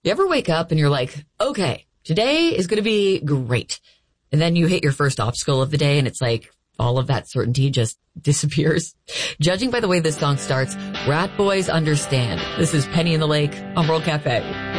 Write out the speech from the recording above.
You ever wake up and you're like, okay, today is going to be great. And then you hit your first obstacle of the day and it's like all of that certainty just disappears. Judging by the way this song starts, Rat Boys understand. This is Penny in the Lake on World Cafe.